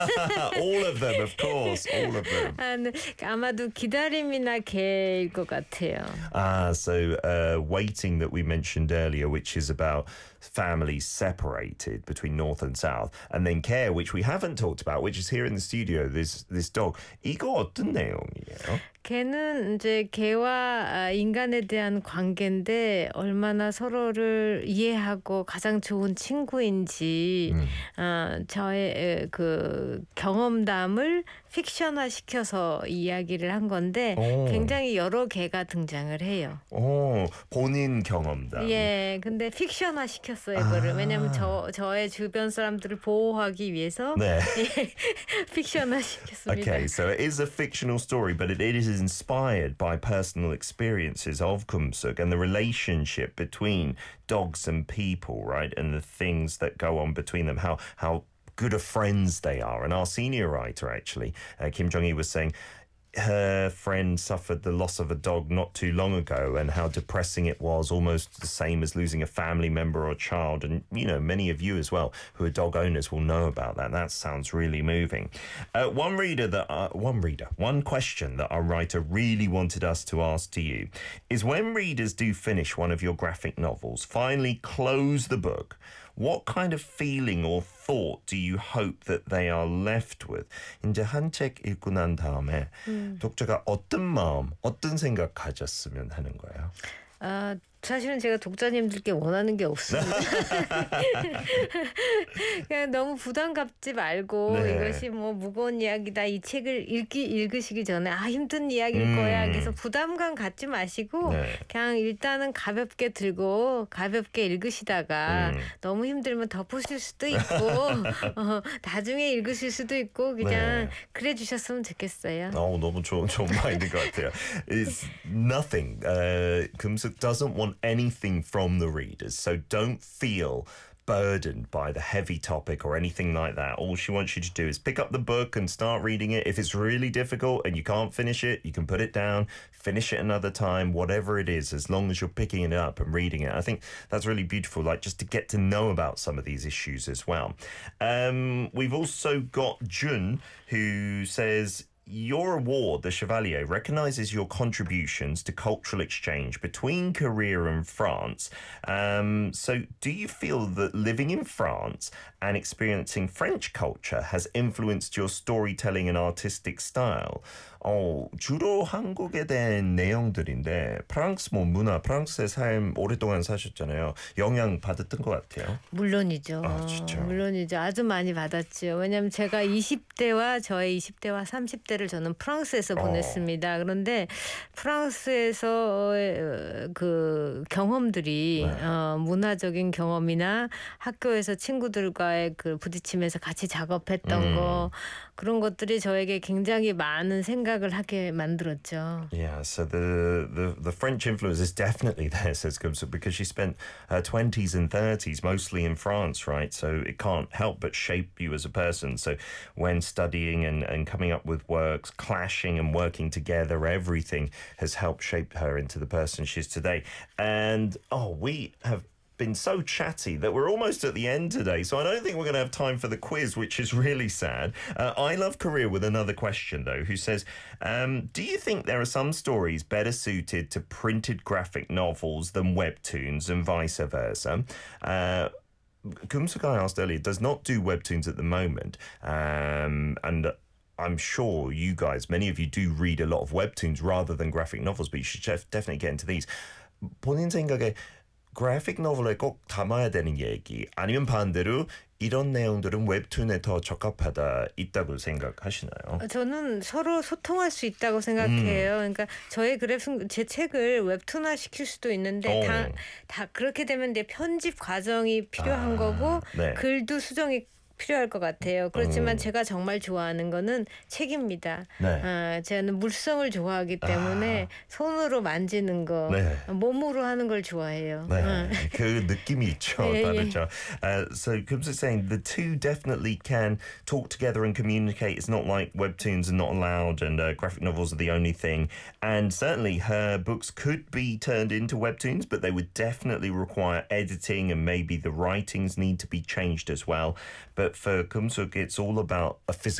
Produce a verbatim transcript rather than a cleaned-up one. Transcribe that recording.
All of them, of course, all of them. 아, 아마도 기다림이나 개일 것 같아요. Ah, so uh, waiting that we mentioned earlier, which is about families separated between north and south, and then care, which we haven't talked about, which is here in the studio. This this dog. 이거 어떤 내용이에요? 개는 이제 개와 인간에 대한 관계인데 얼마나 서로를 이해하고 가장 좋은 친구인지 음. 어, 저의 그 경험담을 픽션화 시켜서 이야기를 한 건데 오. 굉장히 여러 개가 등장을 해요. 오, 본인 경험담. 예, 근데 픽션화 시켰어요, 이거를. 아. 왜냐면 저, 저의 주변 사람들을 보호하기 위해서 네. 픽션화 시켰습니다. Okay, so it is a fictional story, but it is inspired by personal experiences of Kumsuk and the relationship between dogs and people, right? And the things that go on between them, how how good of friends they are. And our senior writer, actually, uh, Kim Jong-hee, was saying her friend suffered the loss of a dog not too long ago and how depressing it was, almost the same as losing a family member or a child. And, you know, many of you as well who are dog owners will know about that. That sounds really moving. Uh, one reader that, uh, one reader, one question that our writer really wanted us to ask to you is when readers do finish one of your graphic novels, finally close the book, what kind of feeling or thought do you hope that they are left with? 이제 한 책 읽고 난 다음에 음. 독자가 어떤 마음, 어떤 생각 가졌으면 하는 거예요? 아, 사실은 제가 독자님들께 원하는 게 없습니다. 그냥 너무 부담 갖지 말고 네. 이것이 뭐 무거운 이야기다. 이 책을 읽기 읽으시기 전에 아 힘든 이야기일 음. 거야. 그래서 부담감 갖지 마시고 네. 그냥 일단은 가볍게 들고 가볍게 읽으시다가 음. 너무 힘들면 덮으실 수도 있고 어, 나중에 읽으실 수도 있고 그냥 네. 그래 주셨으면 좋겠어요. 어, 너무 좋은 좋은 마인드인 것 같아요. It's nothing. Uh, 금숙 doesn't want anything from the readers, so don't feel burdened by the heavy topic or anything like that. All she wants you to do is pick up the book and start reading it. If it's really difficult and you can't finish it, you can put it down, finish it another time, whatever it is, as long as you're picking it up and reading it. I think that's really beautiful, like just to get to know about some of these issues as well. Um, we've also got Jun, who says, your award, the Chevalier, recognises your contributions to cultural exchange between Korea and France. Um, so do you feel that living in France and experiencing French culture has influenced your storytelling and artistic style? 어, 주로 한국에 대한 내용들인데 프랑스 뭐 문화, 프랑스의 삶 오랫동안 사셨잖아요. 영향 받았던 것 같아요. 물론이죠. 아, 진짜. 물론이죠. 아주 많이 받았죠. 왜냐하면 제가 이십 대와 저의 이십 대와 삼십 대를 저는 프랑스에서 어. 보냈습니다. 그런데 프랑스에서 그 경험들이 네. 어, 문화적인 경험이나 학교에서 친구들과의 그 부딪히면서 같이 작업했던 음. 거 그런 것들이 저에게 굉장히 많은 생각을 하게 만들었죠. Yeah, so the, the, the French influence is definitely there, says Kumsuk, because she spent her twenties and thirties mostly in France, right? So it can't help but shape you as a person. So when studying and, and coming up with works, clashing and working together, everything has helped shape her into the person she is today. And, oh, we have been so chatty that we're almost at the end today, so I don't think we're going to have time for the quiz, which is really sad. Uh, I love Korea with another question, though, who says, um, do you think there are some stories better suited to printed graphic novels than webtoons and vice versa? Uh, Kumsuk, I asked earlier, does not do webtoons at the moment, um, and I'm sure you guys, many of you do read a lot of webtoons rather than graphic novels, but you should definitely get into these. 본인 생각에 그래픽 노블에 꼭 담아야 되는 얘기 아니면 반대로 이런 내용들은 웹툰에 더 적합하다 있다고 생각하시나요? 저는 서로 소통할 수 있다고 생각해요. 음. 그러니까 저의 그래픽 제 책을 웹툰화 시킬 수도 있는데 다, 다 그렇게 되면 내 편집 과정이 필요한 아, 거고 네. 글도 수정이 필요할 것 같아요. 그렇지만 음. 제가 정말 좋아하는 거는 책입니다. 네. 아, 저는 물성을 좋아하기 때문에 아. 손으로 만지는 거, 네. 몸으로 하는 걸 좋아해요. 네. 아. 그 느낌이 있죠. 예, 다르죠. 예. Uh, so Kumsuk saying the two definitely can talk together and communicate. It's not like webtoons are not allowed and uh, graphic novels are the only thing. And certainly her books could be turned into webtoons, but they would definitely require editing and maybe the writings need to be changed as well. But for for Kumsuk, it's all about a physical